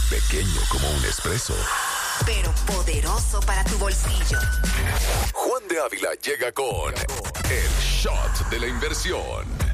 Pequeño como un espresso, pero poderoso para tu bolsillo. Juan de Ávila llega con el shot de la inversión.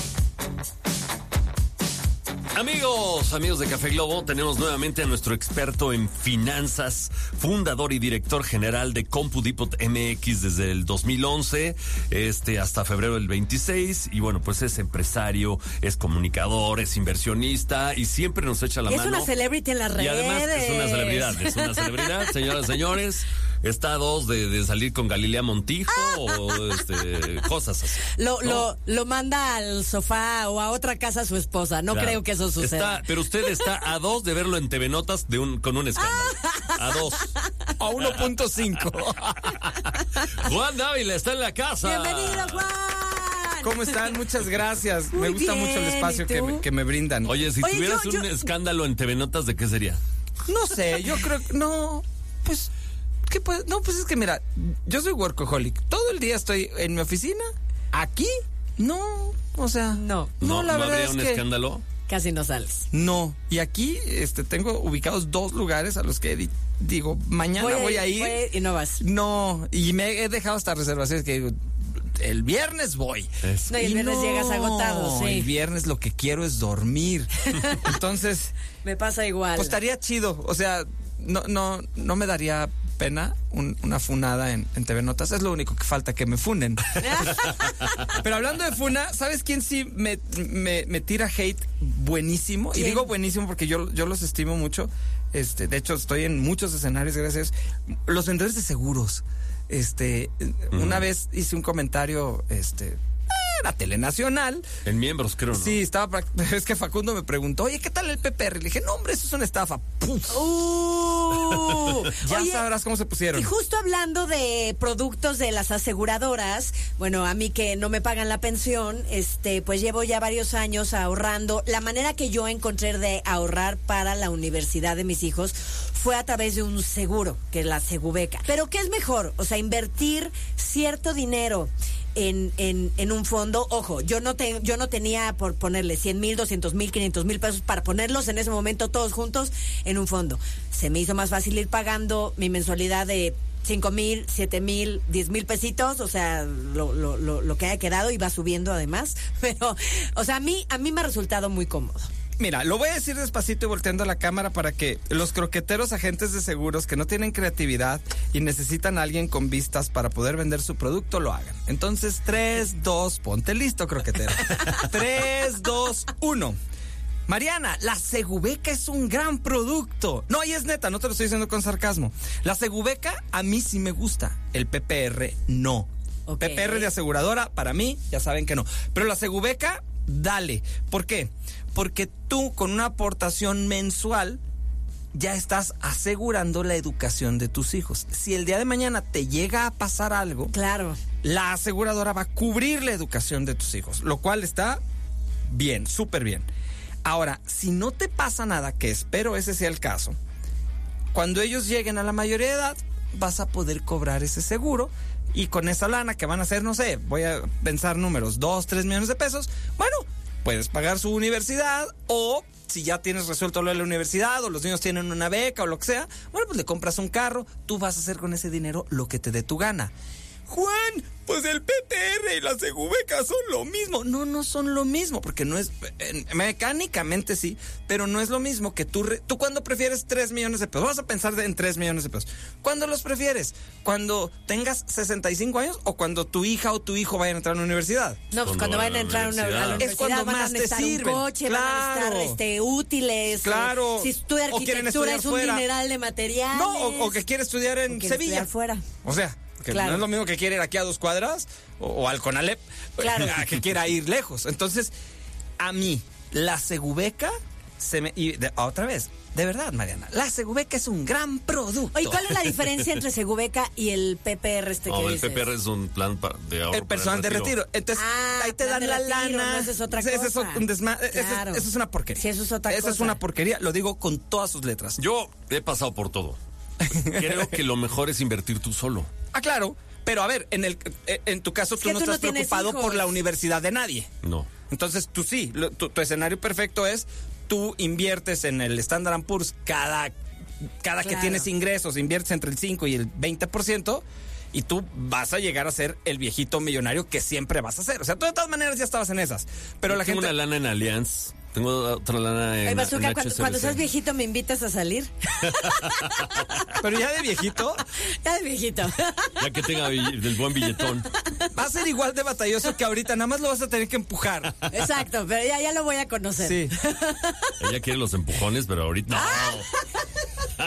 Amigos de Café Globo, tenemos nuevamente a nuestro experto en finanzas, fundador y director general de CompuDepot MX desde el 2011 hasta febrero del 26. Y bueno, pues es empresario, es comunicador, es inversionista y siempre nos echa la mano. Es una celebrity en las redes. Y además es una celebridad, señoras y señores. Está a dos de salir con Galilea Montijo o cosas así. Lo manda al sofá o a otra casa su esposa. No creo que eso suceda. Pero usted está a dos de verlo en TV Notas con un escándalo. A dos. A 1.5. Juan Dávila está en la casa. Bienvenido, Juan. ¿Cómo están? Muchas gracias. Muy me gusta bien, mucho el espacio que me brindan. Oye, si tuvieras un escándalo en TV Notas, ¿de qué sería? No sé, yo creo que no. Pues... No, pues es que mira, yo soy workaholic. Todo el día estoy en mi oficina. Aquí, no, o sea, no, la verdad habría es un que escándalo. Casi no sales. No, y aquí tengo ubicados 2 lugares a los que digo, mañana voy a ir. Y no vas. No, y me he dejado hasta reservaciones que digo, el viernes voy. No, y el viernes llegas agotado, sí. El viernes lo que quiero es dormir. Entonces, me pasa igual. Pues estaría chido, o sea, no me daría pena una funada en TV Notas. Es lo único que falta, que me funen. Pero hablando de funa, ¿sabes quién sí me tira hate buenísimo? ¿Quién? Y digo buenísimo porque yo los estimo mucho. De hecho, estoy en muchos escenarios gracias. Los vendedores de seguros. Una vez hice un comentario, la Telenacional. En Miembros, creo, ¿no? Sí, es que Facundo me preguntó, oye, ¿qué tal el PPR? Le dije, no, hombre, eso es una estafa. Ya sabrás cómo se pusieron. Y justo hablando de productos de las aseguradoras, bueno, a mí que no me pagan la pensión, pues llevo ya varios años ahorrando. La manera que yo encontré de ahorrar para la universidad de mis hijos fue a través de un seguro, que es la Segubeca. Pero ¿qué es mejor? O sea, invertir cierto dinero en un fondo. Ojo, yo no tenía por ponerle 100,000, 200,000, 500,000 pesos para ponerlos en ese momento todos juntos en un fondo. Se me hizo más fácil ir pagando mi mensualidad de 5,000, 7,000, 10,000 pesitos, o sea, lo que haya quedado, y va subiendo además. Pero, o sea, a mí me ha resultado muy cómodo. Mira, lo voy a decir despacito y volteando a la cámara para que los croqueteros agentes de seguros que no tienen creatividad y necesitan a alguien con vistas para poder vender su producto lo hagan. Entonces, 3, 2, ponte listo, croquetero. 3, 2, 1. Mariana, la Segubeca es un gran producto. No, y es neta, no te lo estoy diciendo con sarcasmo. La Segubeca a mí sí me gusta, el PPR no. Okay. PPR de aseguradora, para mí, ya saben que no. Pero la Segubeca, dale. ¿Por qué? Porque tú con una aportación mensual ya estás asegurando la educación de tus hijos. Si el día de mañana te llega a pasar algo, claro, la aseguradora va a cubrir la educación de tus hijos, lo cual está bien, súper bien. Ahora, si no te pasa nada, que espero ese sea el caso, cuando ellos lleguen a la mayoría de edad, vas a poder cobrar ese seguro, y con esa lana que van a ser, no sé, voy a pensar números, 2, 3 millones de pesos, bueno, puedes pagar su universidad, o si ya tienes resuelto lo de la universidad, o los niños tienen una beca o lo que sea, bueno, pues le compras un carro, tú vas a hacer con ese dinero lo que te dé tu gana. Juan, pues el PPR y la Segubeca son lo mismo. No son lo mismo, porque no es, mecánicamente sí, pero no es lo mismo que tú cuando prefieres 3 millones de pesos. Vamos a pensar en 3 millones de pesos. ¿Cuándo los prefieres? ¿Cuando tengas 65 años o cuando tu hija o tu hijo vayan a entrar a una universidad? No, pues cuando vayan a entrar a la universidad. Es cuando más te sirven. Un coche, claro. Van a estar útiles. Claro. Si estudia arquitectura es un dineral de materiales. No, o que quiere estudiar en Sevilla. Afuera. O sea, que claro, no es lo mismo que quiere ir aquí a 2 cuadras o al Conalep, claro, a que quiera ir lejos. Entonces, a mí, la Segubeca otra vez, de verdad, Mariana, la Segubeca es un gran producto. Oye, ¿cuál es la diferencia entre Segubeca y el PPR que dices? El PPR es un plan de ahorro. El personal de retiro. Entonces, ahí te dan la lana. No, esa es otra cosa. Eso es una porquería. Sí, eso es otra cosa. Esa es una porquería, lo digo con todas sus letras. Yo he pasado por todo. Creo que lo mejor es invertir tú solo. Ah, claro. Pero a ver, en tu caso tú no estás preocupado por la universidad de nadie. No. Entonces tú sí, tu escenario perfecto es tú inviertes en el Standard & Poor's cada que tienes ingresos, inviertes entre el 5 y el 20%, y tú vas a llegar a ser el viejito millonario que siempre vas a ser. O sea, tú de todas maneras ya estabas en esas. Pero la Tengo gente... una lana en Allianz. Tengo otra lana en, Ay, Bazooka, en cuando seas HSBC. viejito, ¿me invitas a salir? Pero ya de viejito, Ya de viejito. Ya que tenga del buen billetón. va a ser igual de batalloso que ahorita. Nada más lo vas a tener que empujar. Exacto, pero ya lo voy a conocer. Sí. Ella quiere los empujones, pero ahorita no.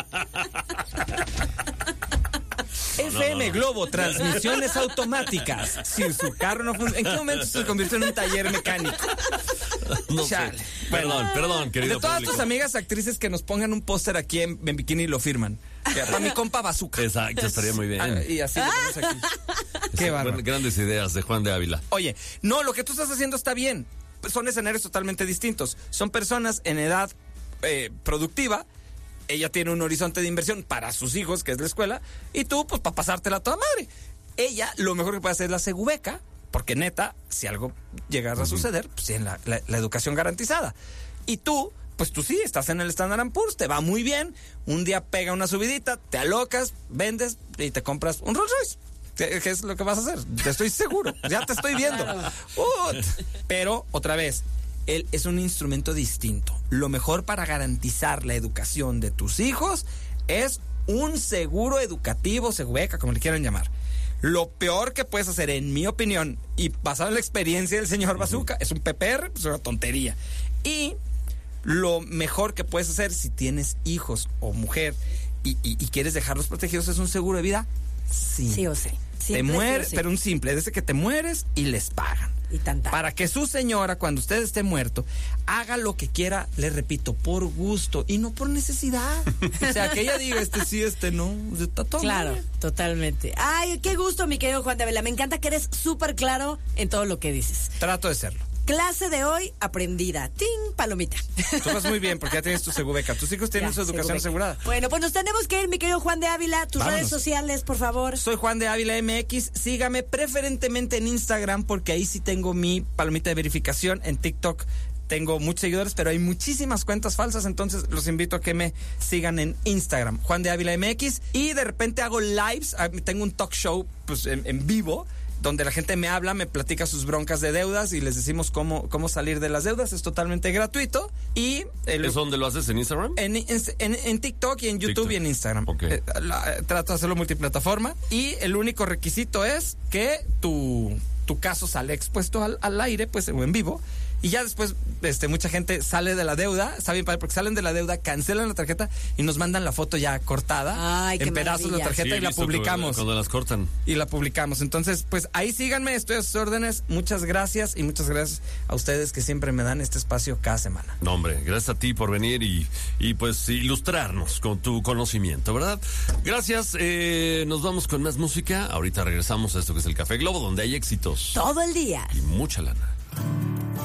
FM Globo, transmisiones automáticas. Si su carro no funciona, ¿en qué momento se convirtió en un taller mecánico? No sé. Chale. Perdón, querido De todas público. tus amigas actrices que nos pongan un póster aquí en bikini y lo firman. Para mi compa Bazooka. Exacto, estaría muy bien. Y así lo ponemos aquí. Qué bárbaro. Grandes ideas de Juan de Ávila. Oye, no, lo que tú estás haciendo está bien. Son escenarios totalmente distintos. Son personas en edad productiva. Ella tiene un horizonte de inversión para sus hijos, que es la escuela, y tú, pues, para pasártela a toda madre. Ella, lo mejor que puede hacer es la segubeca, porque neta, si algo llegara a suceder, pues tienen la educación garantizada. Y tú, pues tú sí, estás en el Standard & Poor's, te va muy bien, un día pega una subidita, te alocas, vendes y te compras un Rolls Royce. ¿Qué es lo que vas a hacer? Te estoy seguro, ya te estoy viendo. Pero, otra vez, él es un instrumento distinto. Lo mejor para garantizar la educación de tus hijos es un seguro educativo, segubeca, como le quieran llamar. Lo peor que puedes hacer, en mi opinión, y basado en la experiencia del señor Bazooka, es un PPR, pues es una tontería. Y lo mejor que puedes hacer si tienes hijos o mujer y quieres dejarlos protegidos es un seguro de vida simple. Sí o sí. Te mueres, pero un simple, desde que te mueres y les pagan. Y tanta. Para que su señora, cuando usted esté muerto, haga lo que quiera, le repito, por gusto y no por necesidad. O sea, que ella diga, sí, no, está todo Claro, bien. totalmente. Ay, qué gusto, mi querido Juan de Ávila. Me encanta que eres súper claro en todo lo que dices. Trato de serlo. Clase de hoy aprendida. ¡Ting! Palomita. Tú vas muy bien porque ya tienes tu segubeca. Tus hijos tienen Ya, su educación segubeca. asegurada. Bueno, pues nos tenemos que ir, mi querido Juan de Ávila. Tus Vámonos. redes sociales, por favor. Soy Juan de Ávila MX. Sígame preferentemente en Instagram porque ahí sí tengo mi palomita de verificación. En TikTok tengo muchos seguidores, pero hay muchísimas cuentas falsas, entonces los invito a que me sigan en Instagram, Juan de Ávila MX. Y de repente hago lives. Tengo un talk show pues en vivo, donde la gente me habla, me platica sus broncas de deudas y les decimos cómo salir de las deudas. Es totalmente gratuito. Y ¿Es donde lo haces en Instagram? en TikTok y en YouTube TikTok. y en Instagram. Ok. Trato de hacerlo multiplataforma. Y el único requisito es que tu caso sale expuesto al aire, pues, o en vivo. Y ya después, mucha gente sale de la deuda, está bien padre, porque salen de la deuda, cancelan la tarjeta y nos mandan la foto ya cortada, Ay, qué en pedazos maravilla. la tarjeta, Sí, he y la visto publicamos. Cuando las cortan. Y la publicamos. Entonces, pues ahí síganme, estoy a sus órdenes. Muchas gracias y muchas gracias a ustedes que siempre me dan este espacio cada semana. No, hombre, gracias a ti por venir y pues ilustrarnos con tu conocimiento, ¿verdad? Gracias, nos vamos con más música. Ahorita regresamos a esto que es el Café Globo, donde hay éxitos Todo el día. y mucha lana.